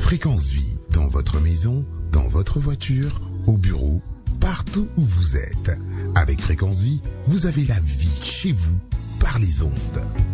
Fréquence Vie, dans votre maison, dans votre voiture, au bureau, partout où vous êtes. Avec Fréquence Vie, vous avez la vie chez vous, par les ondes.